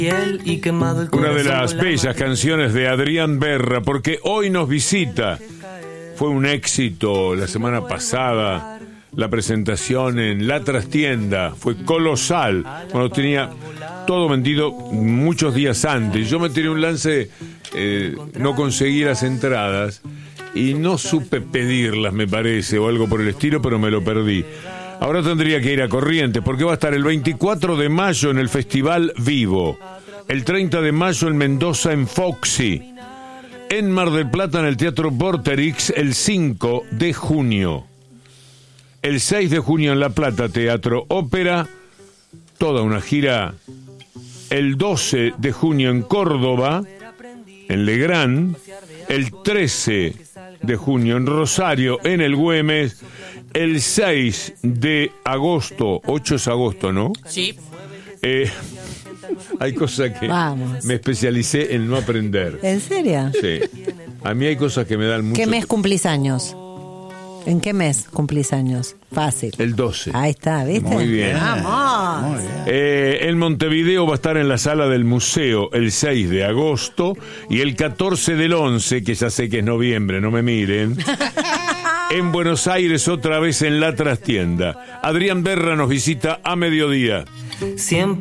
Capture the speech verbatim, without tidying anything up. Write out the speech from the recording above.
Una de las bellas canciones de Adrián Berra, porque hoy nos visita. Fue un éxito la semana pasada la presentación en La Trastienda, fue colosal, cuando tenía todo vendido muchos días antes. Yo me tiré un lance, eh, no conseguí las entradas y no supe pedirlas, me parece, o algo por el estilo, pero me lo perdí. Ahora tendría que ir a Corrientes, porque va a estar el veinticuatro de mayo en el Festival Vivo, el treinta de mayo en Mendoza en Foxy, en Mar del Plata en el Teatro Vorterix el cinco de junio, el seis de junio en La Plata, Teatro Ópera, toda una gira, el doce de junio en Córdoba, en Legrand, el trece de junio en Rosario, en el Güemes, el seis de agosto, ocho es agosto, ¿no? Sí. Eh, hay cosas que Vamos. me especialicé en no aprender. ¿En serio? Sí. A mí hay cosas que me dan mucho... ¿Qué mes cumplís años? ¿En qué mes cumplís años? Fácil. El doce. Ahí está, ¿viste? Muy bien. ¡Vamos! Muy bien. Eh, en Montevideo va a estar en la sala del museo el seis de agosto y el catorce del once, que ya sé que es noviembre, no me miren. En Buenos Aires otra vez en La Trastienda. Adrián Berra nos visita a mediodía. Siempre